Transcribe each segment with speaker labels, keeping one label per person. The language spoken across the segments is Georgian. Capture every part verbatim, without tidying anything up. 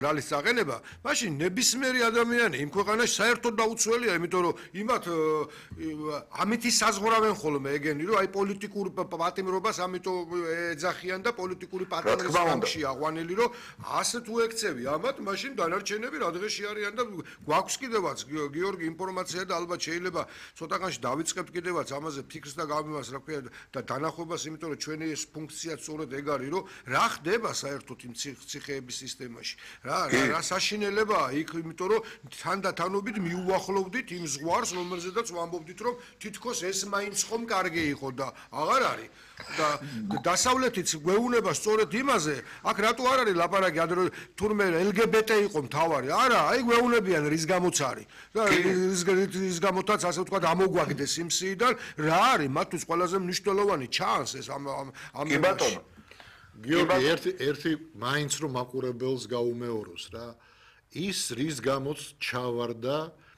Speaker 1: ჟურნალის წაყენება, მაშინ ნებისმიერი ადამიანი იმ ქვეყანაში საერთოდ დაუცველია, იმიტომ რომ იმათ ამით ისაზღვრავენ ხოლმე ეგენი, რომ აი პოლიტიკურ პატიმრობას ამიტომ ეძახიან და პოლიტიკური პატიმრის გამში აღვანილი, რომ ასე თუ ექცევი ამათ, მაშინ დანარჩენები რა დღეში არიან და გვაქვს კიდევაც გიორგი ინფორმაცია და ალბათ შეიძლება ცოტაღანში დავიწყებთ კიდევაც ამაზე ფიქრს და გამიმას რა ქვია და დანახვებას, იმიტომ რომ ჩვენი ეს ფუნქცია სწორედ ეგ არის, რომ რა ხდება საერთოდ იმ ციხეების სისტემაში. რა რა საშინელებაა იქ, იმიტომ რომ თანდათანობით მიუახლოვდით იმ ზღვარს, რომელზედაც ვამბობდით, რომ თითქოს ეს მაინც ხომ კარგი იყო და აღარ არის. და დასავლეთიც გვეუბნება სწორედ იმაზე, აქ რატო არ არის ლაპარაკი, ადრე თურმე ელგებეტე იყო მთავარი. არა, აი გვეუბნებიან რის გამოც არის. და რის გამოთაც ასე ვთქვათ ამოგვაგდეს იმ სიიდან, რა არის მათთვის ყველაზე მნიშვნელოვანი ჩანს ეს ამ ამ
Speaker 2: კი ბატონო.
Speaker 3: გიორგი ერთი ერთი მაინც რომ მაყურებელს გაუმეოროს რა ის რის გამოც ჩავარდა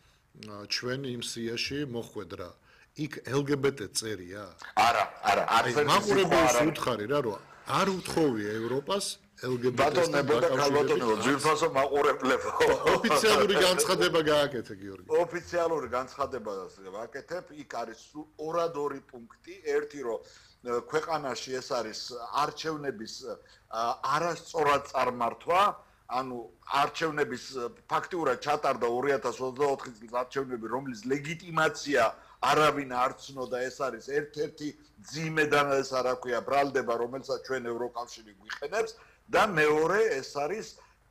Speaker 3: ჩვენ იმ სიაში მოხვედრა იქ ელგებეტე წერია
Speaker 2: არა არა არის
Speaker 3: მაყურებელს უთხარი რა რომ არ უთხოვია ევროპას ელგებეტესთან
Speaker 2: ბატონებო და ქალბატონებო ძვირფასო მაყურებლებო
Speaker 3: ოფიციალური განცხადება გააკეთე გიორგი
Speaker 2: ოფიციალური განცხადება გააკეთებ იქ არის ორად ორი პუნქტი ერთი რომ ქვეყანაში ეს არის არჩევნების არასწორად წარმართვა, ანუ არჩევნების ფაქტიურად ჩატარდა ორი ათას ოცდაოთხი წლის არჩევნები, რომლის ლეგიტიმაცია არავინ არ ცნოდა, ეს არის ერთ-ერთი ძიმე და ეს რა ქვია, ბრალდება, რომელსაც ჩვენ ევროკავშირი გვიყენებს და მეორე ეს არის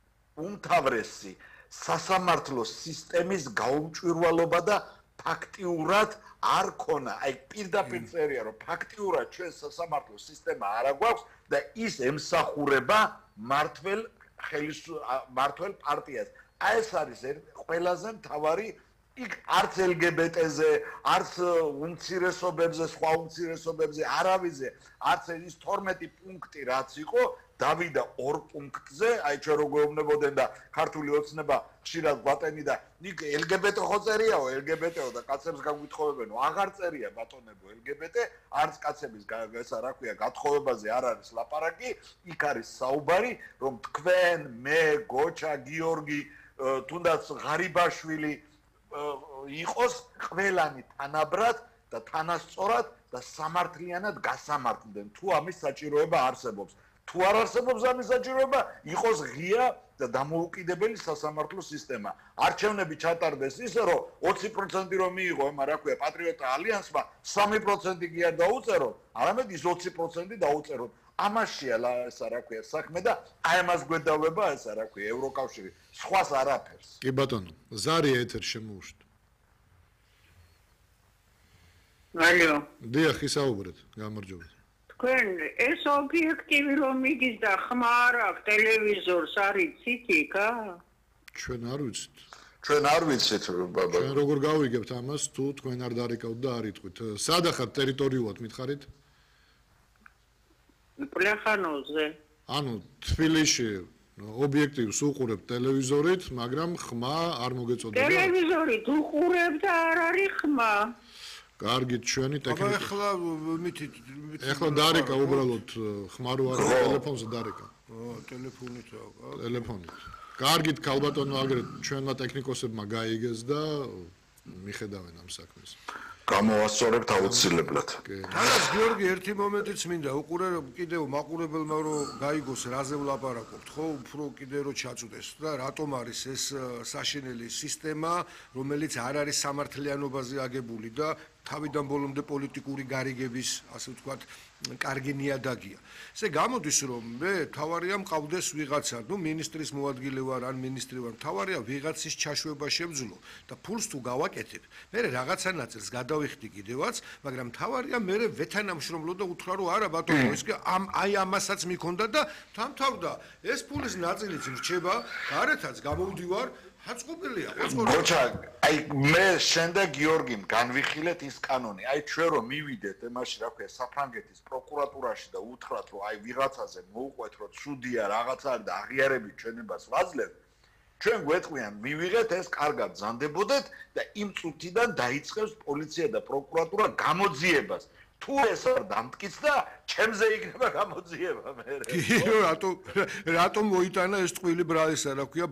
Speaker 2: უმთავრესი სასამართლო სისტემის გაუმჭვირვალობა და ფაქტიურად არ ქონა, აი პირდაპირ წერია რომ ფაქტიურად ჩვენ სასამართლო სისტემა არ აგვაქვს და ის ემსახურება მართლ მართლ პარტიას. აი ეს არის ყველაზე მთავარი იქ არც ელგებეტეზე, არც უმცირესობებზე, სხვა უმცირესობებზე, არავიზე, არც ის თორმეტი პუნქტი რაც იყო დავიდა ორ პუნქტზე, აი ჩვენ რო გვეუბნებოდნენ და ქართული ოცნება ხშირად გვატენი და იქ ელგებეტე ხო წერიაო, ელგებეტეო და კაცებს გაგვითხოვებენო, აღარ წერია ბატონებო ელგებეტე, არც კაცების ესა რა ქვია, გათხოვებაზე არ არის ლაპარაკი, იქ არის საუბარი, რომ თქვენ, მე, გოჩა, გიორგი, თუნდაც ღარიბაშვილი იყოს ყველანი თანაბრად და თანასწორად და სამართლიანად გასამართლდნენ, თუ ამის საჭიროება არსებობს. თუ არ არსებობს ამის საჭიროება, იყოს ღია და დამოუკიდებელი სასამართლო სისტემა. არჩევნები ჩატარდეს ისე, რომ ოცი პროცენტი რომ მიიღო, ema რა ქვია, პატრიოტთა ალიანსმა სამი პროცენტი კი არ დაუწეროთ, არამედ ის ოცი პროცენტი დაუწეროთ. ამაშია ესა რა ქვია, საქმე და აი ამას გვედავება ესა რა ქვია, ევროკავშირი. სხვას არაფერს.
Speaker 3: კი ბატონო, ზარია ეთერ შემოუშვით.
Speaker 4: ალო.
Speaker 3: დიახ, ისაუბრეთ, გამარჯობა.
Speaker 4: თქვენ ეს ობიექტივი რომ მიდის და ხმა არ აქვს ტელევიზორს არიცით იქა?
Speaker 3: ჩვენ არ ვიცით.
Speaker 2: ჩვენ არ ვიცით ბაბა.
Speaker 3: ჩვენ როგორ გავიგებთ ამას თუ თქვენ არ დარეკავთ და არ იტყვით. სად ახართ ტერიტორიულად მითხარით?
Speaker 4: პლეხანოზე.
Speaker 3: ანუ თბილისში ობიექტივს უყურებთ ტელევიზორით, მაგრამ ხმა არ მოგეწოდება.
Speaker 4: ტელევიზორით უყურებ და არ არის ხმა.
Speaker 3: კარგით, ჩვენი ტექნიკა.
Speaker 1: აბა ეხლა მითით
Speaker 3: ეხლა დარეკა უბრალოდ ხმა რო არის ტელეფონზე დარეკა.
Speaker 1: ო, ტელეფონით რა.
Speaker 3: ტელეფონით. კარგით, ქალბატონო, აგრეთ ჩვენმა ტექნიკოსებმა გაიგეს და მიხედავენ ამ საქმეს.
Speaker 2: გამოვასწორებთ აუცილებლად.
Speaker 1: თანაც გიორგი ერთი მომენტიც მინდა უყურე კიდევ მაყურებელმა რომ გაიგოს რაზე ვლაპარაკობთ, ხო, უფრო კიდევ რო ჩაწვდეს და რატომ არის ეს საშინელი სისტემა, რომელიც არ არის სამართლიანობაზე აგებული და თავიდან ბოლომდე პოლიტიკური გარიგების, ასე ვთქვათ, კარგი ნიადაგია. ესე გამოდის რომ მე თავარია მყავდეს ვიღაცა, ნუ მინისტრის მოადგილე ვარ, ან მინისტრი ვარ, თავარია ვიღაცის ჩაშვება შემძლო და ფულს თუ გავაკეთებ, მე რაღაცა ნაწილს გადავიხდი კიდევაც, მაგრამ თავარია მე ვეთანამშრომლო და უთხრა რომ არა ბატონო, ეს ამ აი ამასაც მიქონდა და თამთავდა ეს ფულის ნაწილიც რჩება, გარეთაც გამოვდივარ ჰაწყობელია,
Speaker 2: გოჩა, აი მე შენ და გიორგიმ განვიხილეთ ის კანონი. აი ჩვენ რომ მივიდეთ ემაში, რა ქვია, საფრანგეთის პროკურატურაში და უთხრათ, რომ აი ვიღაცაზე მოუყვეთ, რომ ცუდია რაღაცა არის და აღიარებით ჩვენებას ვაძლევთ. ჩვენ გვეტყვიან, მივიღეთ ეს კარგად ზანდებოდეთ და იმ წუთიდან დაიწყებს პოლიცია და პროკურატურა გამოძიებას. თუ ეს არ დამტკიცდა, ჩემზე იქნება გამოძიება მე.
Speaker 1: კი, რატო რატო მოიტანა ეს ტყვილი ბრალისა, რა ქვია,